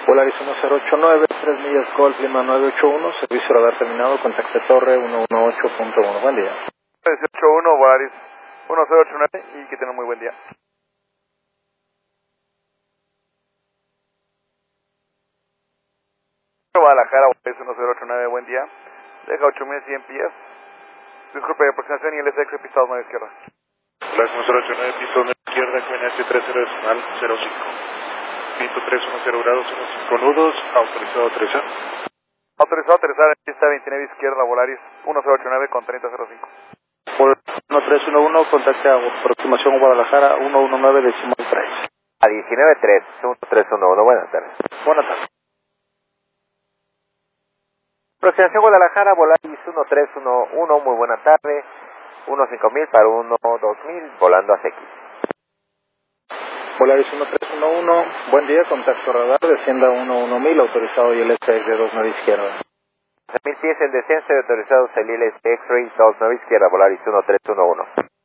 Polaris 1089, 3 millas Golf Lima 981, servicio radar terminado, contacte torre 118.1. Buen día. 181, Polaris 1089 y que tengan muy buen día. Guadalajara, Polaris 1089, buen día. Deja 8100 pies. Disculpe, aproximación y el SX pista 2 izquierda. Polaris 1089, pista 2 izquierda, QNS 30 decimal 05. Viento 310 grados, 15 nudos, autorizado a aterrizar. Autorizado a aterrizar en pista 29 izquierda, Volaris 1089 con 3005. Polaris 1311, contacte a aproximación Guadalajara 119 decimal 3. A 19.3, 1311, buenas tardes. Buenas tardes. Aproximación Guadalajara, Volaris 1311, muy buena tarde. 15000 para 12000, volando a CX. Polaris 1311, buen día, contacto radar, descienda 11000, autorizado y el SX de 29 izquierda. 1000 pies en descenso y autorizados el ILS X-Ray 29 izquierda, Volaris 1311.